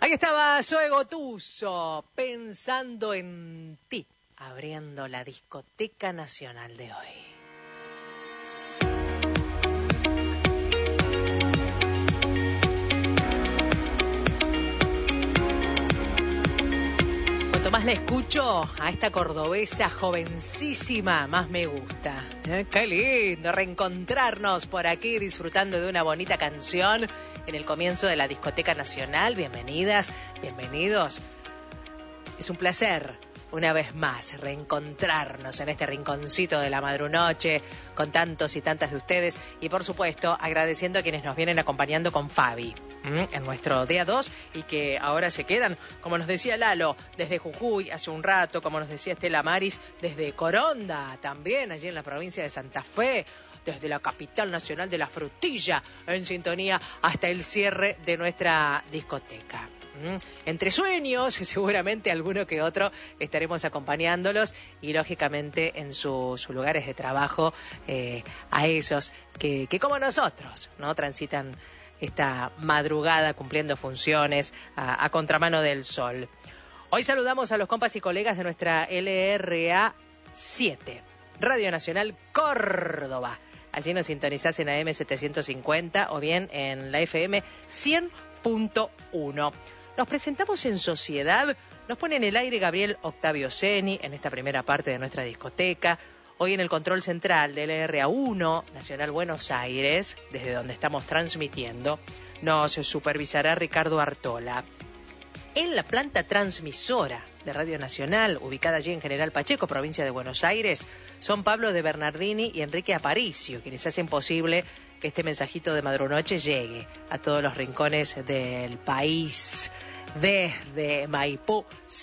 Ahí estaba Zoe Gotuso, pensando en ti, abriendo la Discoteca Nacional de hoy. Cuanto más la escucho a esta cordobesa jovencísima, más me gusta. Qué lindo reencontrarnos por aquí disfrutando de una bonita canción en el comienzo de la Discoteca Nacional. Bienvenidas, bienvenidos. Es un placer, una vez más, reencontrarnos en este rinconcito de la madrunoche con tantos y tantas de ustedes. Y por supuesto, agradeciendo a quienes nos vienen acompañando con Fabi en nuestro día 2 y que ahora se quedan, como nos decía Lalo, desde Jujuy hace un rato, como nos decía Estela Maris, desde Coronda, también allí en la provincia de Santa Fe, desde la capital nacional de la frutilla, en sintonía hasta el cierre de nuestra discoteca. Entre sueños, seguramente alguno que otro estaremos acompañándolos y lógicamente en sus lugares de trabajo a esos que como nosotros, ¿no?, transitan esta madrugada cumpliendo funciones a contramano del sol. Hoy saludamos a los compas y colegas de nuestra LRA 7, Radio Nacional Córdoba. Allí nos sintonizás en AM 750 o bien en la FM 100.1. Nos presentamos en sociedad, nos pone en el aire Gabriel Octavio Seni en esta primera parte de nuestra discoteca. Hoy en el control central del LRA1, Nacional Buenos Aires, desde donde estamos transmitiendo, nos supervisará Ricardo Artola. En la planta transmisora de Radio Nacional, ubicada allí en General Pacheco, provincia de Buenos Aires, son Pablo de Bernardini y Enrique Aparicio, quienes hacen posible que este mensajito de madrunoche llegue a todos los rincones del país, desde Maipú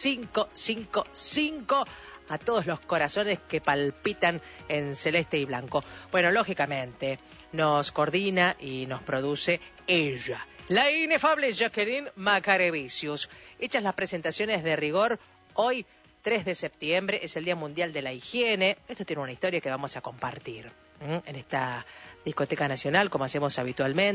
555 a todos los corazones que palpitan en celeste y blanco. Bueno, lógicamente, nos coordina y nos produce ella, la inefable Jacqueline Macarevicius. Hechas las presentaciones de rigor, hoy 3 de septiembre es el Día Mundial de la Higiene. Esto tiene una historia que vamos a compartir en esta Discoteca Nacional, como hacemos habitualmente.